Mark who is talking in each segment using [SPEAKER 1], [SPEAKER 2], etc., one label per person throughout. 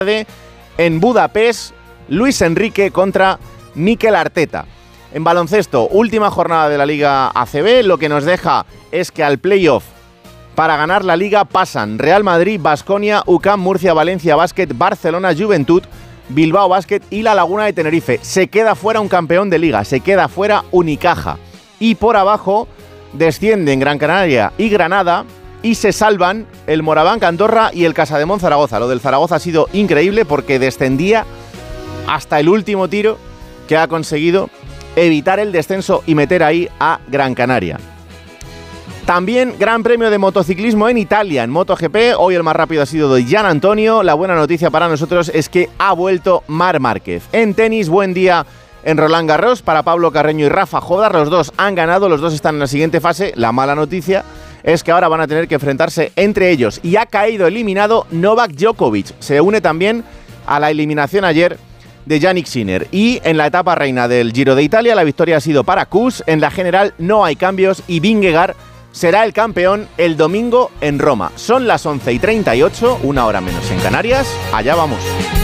[SPEAKER 1] en Budapest, Luis Enrique contra Mikel Arteta. En baloncesto, última jornada de la Liga ACB, lo que nos deja es que al playoff para ganar la Liga pasan Real Madrid, Baskonia, UCAM, Murcia, Valencia Basket, Barcelona, Juventud, Bilbao Basket y La Laguna de Tenerife. Se queda fuera un campeón de Liga, se queda fuera Unicaja. Y por abajo descienden Gran Canaria y Granada y se salvan el Morabanc Andorra y el Casademont Zaragoza. Lo del Zaragoza ha sido increíble porque descendía hasta el último tiro que ha conseguido evitar el descenso y meter ahí a Gran Canaria. También Gran Premio de motociclismo en Italia, en MotoGP. Hoy el más rápido ha sido de Gian Antonio. La buena noticia para nosotros es que ha vuelto Marc Márquez. En tenis, buen día en Roland Garros para Pablo Carreño y Rafa Jodar. Los dos han ganado, los dos están en la siguiente fase. La mala noticia es que ahora van a tener que enfrentarse entre ellos. Y ha caído eliminado Novak Djokovic. Se une también a la eliminación ayer de Jannik Sinner. Y en la etapa reina del Giro de Italia, la victoria ha sido para Kuss. En la general no hay cambios y Vingegaard será el campeón el domingo en Roma. Son las 11:38, una hora menos en Canarias. Allá vamos.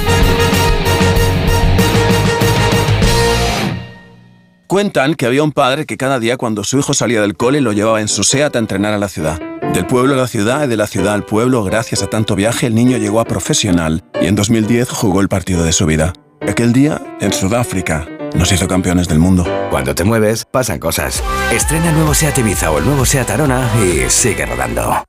[SPEAKER 2] Cuentan que había un padre que cada día cuando su hijo salía del cole lo llevaba en su SEAT a entrenar a la ciudad. Del pueblo a la ciudad y de la ciudad al pueblo, gracias a tanto viaje, el niño llegó a profesional y en 2010 jugó el partido de su vida. Aquel día, en Sudáfrica, nos hizo campeones del mundo.
[SPEAKER 3] Cuando te mueves, pasan cosas. Estrena el nuevo SEAT Ibiza o el nuevo SEAT Arona y sigue rodando.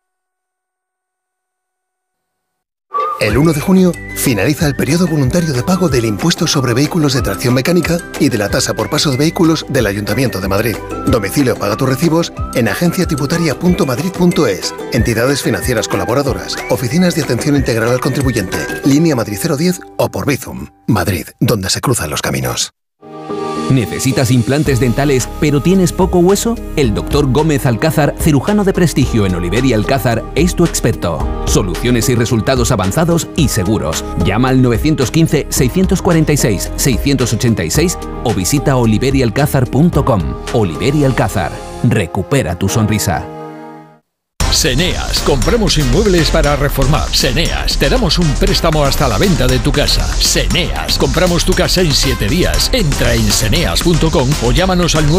[SPEAKER 4] El 1 de junio finaliza el periodo voluntario de pago del impuesto sobre vehículos de tracción mecánica y de la tasa por paso de vehículos del Ayuntamiento de Madrid. Domicilio paga tus recibos en agenciatributaria.madrid.es, entidades financieras colaboradoras, oficinas de atención integral al contribuyente, línea Madrid 010 o por Bizum. Madrid, donde se cruzan los caminos.
[SPEAKER 5] ¿Necesitas implantes dentales pero tienes poco hueso? El Dr. Gómez Alcázar, cirujano de prestigio en Oliver y Alcázar, es tu experto. Soluciones y resultados avanzados y seguros. Llama al 915-646-686 o visita oliverialcázar.com. Oliver y Alcázar. Recupera tu sonrisa.
[SPEAKER 6] Seneas, compramos inmuebles para reformar. Seneas, te damos un préstamo hasta la venta de tu casa. Seneas, compramos tu casa en 7 días. Entra en seneas.com o llámanos al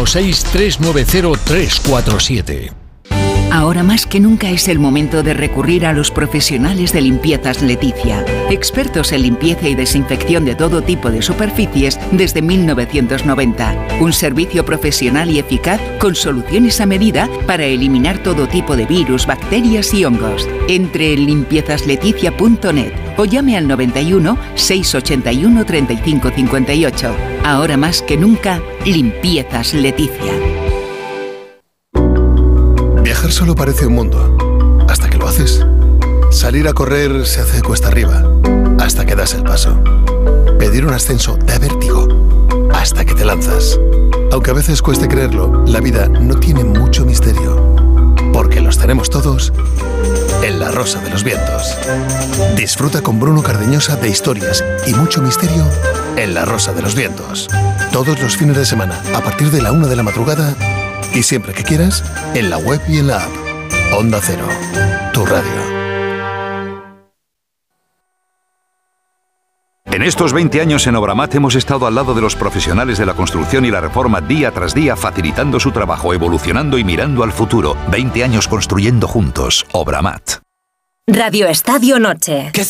[SPEAKER 6] 916-390-347.
[SPEAKER 7] Ahora más que nunca es el momento de recurrir a los profesionales de Limpiezas Leticia, expertos en limpieza y desinfección de todo tipo de superficies desde 1990. Un servicio profesional y eficaz con soluciones a medida para eliminar todo tipo de virus, bacterias y hongos. Entre en limpiezasLeticia.net o llame al 91 681 35 58. Ahora más que nunca, Limpiezas Leticia.
[SPEAKER 4] Viajar solo parece un mundo, hasta que lo haces. Salir a correr se hace cuesta arriba, hasta que das el paso. Pedir un ascenso da vértigo, hasta que te lanzas. Aunque a veces cueste creerlo, la vida no tiene mucho misterio, porque los tenemos todos en La Rosa de los Vientos. Disfruta con Bruno Cardeñosa de historias y mucho misterio en La Rosa de los Vientos. Todos los fines de semana, a partir de la 1 de la madrugada, y siempre que quieras, en la web y en la app. Onda Cero, tu radio.
[SPEAKER 8] En estos 20 años en Obramat hemos estado al lado de los profesionales de la construcción y la reforma día tras día, facilitando su trabajo, evolucionando y mirando al futuro. 20 años construyendo juntos. Obramat.
[SPEAKER 9] Radio Estadio Noche.